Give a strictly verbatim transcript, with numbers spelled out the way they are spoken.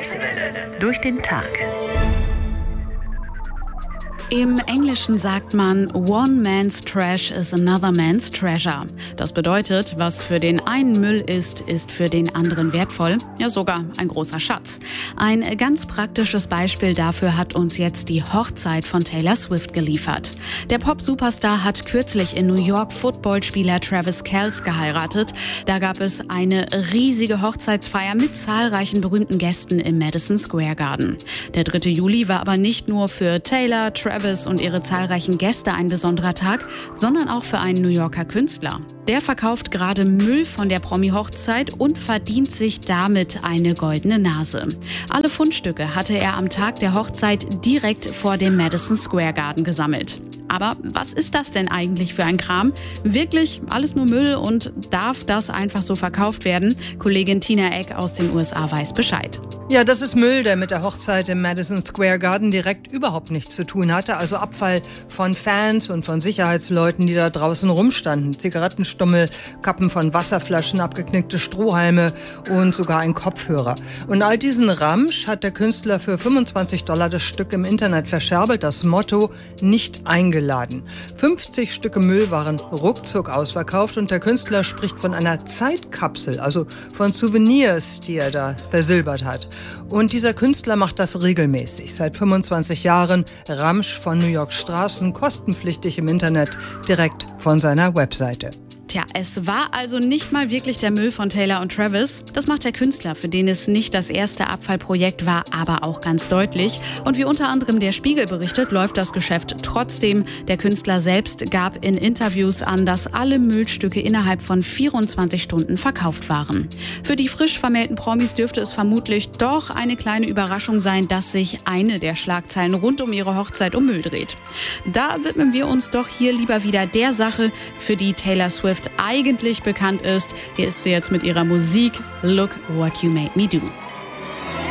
Deutsche Welle. Durch den Tag. Im Englischen sagt man, one man's trash is another man's treasure. Das bedeutet, was für den einen Müll ist, ist für den anderen wertvoll, ja sogar ein großer Schatz. Ein ganz praktisches Beispiel dafür hat uns jetzt die Hochzeit von Taylor Swift geliefert. Der Pop-Superstar hat kürzlich in New York Footballspieler Travis Kelce geheiratet. Da gab es eine riesige Hochzeitsfeier mit zahlreichen berühmten Gästen im Madison Square Garden. Der dritte Juli war aber nicht nur für Taylor, Travis und ihre zahlreichen Gäste ein besonderer Tag, sondern auch für einen New Yorker Künstler. Der verkauft gerade Müll von der Promi-Hochzeit und verdient sich damit eine goldene Nase. Alle Fundstücke hatte er am Tag der Hochzeit direkt vor dem Madison Square Garden gesammelt. Aber was ist das denn eigentlich für ein Kram? Wirklich alles nur Müll und darf das einfach so verkauft werden? Kollegin Tina Eck aus den U S A weiß Bescheid. Ja, das ist Müll, der mit der Hochzeit im Madison Square Garden direkt überhaupt nichts zu tun hatte. Also Abfall von Fans und von Sicherheitsleuten, die da draußen rumstanden. Zigarettenstummel, Kappen von Wasserflaschen, abgeknickte Strohhalme und sogar ein Kopfhörer. Und all diesen Ramsch hat der Künstler für fünfundzwanzig Dollar das Stück im Internet verscherbelt. Das Motto: nicht eingeladen. fünfzig Stücke Müll waren ruckzuck ausverkauft und der Künstler spricht von einer Zeitkapsel, also von Souvenirs, die er da versilbert hat. Und dieser Künstler macht das regelmäßig. Seit fünfundzwanzig Jahren Ramsch von New York Straßen, kostenpflichtig im Internet, direkt von seiner Webseite. Tja, es war also nicht mal wirklich der Müll von Taylor und Travis. Das macht der Künstler, für den es nicht das erste Abfallprojekt war, aber auch ganz deutlich. Und wie unter anderem der Spiegel berichtet, läuft das Geschäft trotzdem. Der Künstler selbst gab in Interviews an, dass alle Müllstücke innerhalb von vierundzwanzig Stunden verkauft waren. Für die frisch vermählten Promis dürfte es vermutlich doch eine kleine Überraschung sein, dass sich eine der Schlagzeilen rund um ihre Hochzeit um Müll dreht. Da widmen wir uns doch hier lieber wieder der Sache, für die Taylor Swift eigentlich bekannt ist. Hier ist sie jetzt mit ihrer Musik Look What You Made Me Do.